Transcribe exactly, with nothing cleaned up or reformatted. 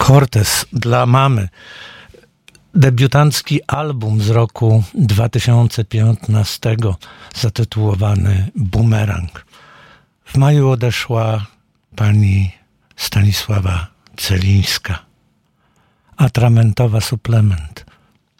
Cortez dla mamy. Debiutancki album z roku dwa tysiące piętnastego zatytułowany Bumerang. W maju odeszła pani Stanisława Celińska. Atramentowa suplement.